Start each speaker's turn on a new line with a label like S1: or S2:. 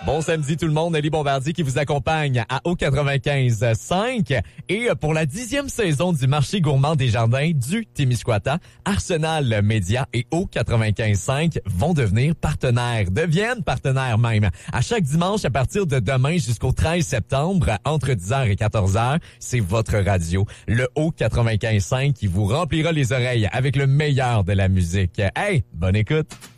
S1: Bon samedi tout le monde, Nelly Bombardier qui vous accompagne à O95.5 et pour la 10e saison du marché gourmand des jardins du Témiscouata, Arsenal Média et O95.5 vont devenir partenaires, deviennent partenaires même. À chaque dimanche à partir de demain jusqu'au 13 septembre, entre 10h et 14h, c'est votre radio, le O95.5 qui vous remplira les oreilles avec le meilleur de la musique. Hey, bonne écoute!